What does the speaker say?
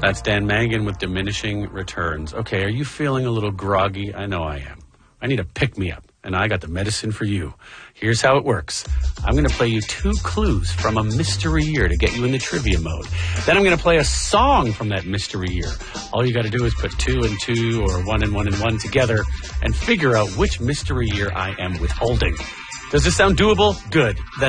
That's Dan Mangan with Diminishing Returns. Okay, are you feeling a little groggy? I know I am. I need a pick-me-up, and I got the medicine for you. Here's how it works. I'm going to play you 2 clues from a mystery year to get you in the trivia mode. Then I'm going to play a song from that mystery year. All you got to do is put 2 and 2 or 1 and 1 and 1 together and figure out which mystery year I am withholding. Does this sound doable? Good. Then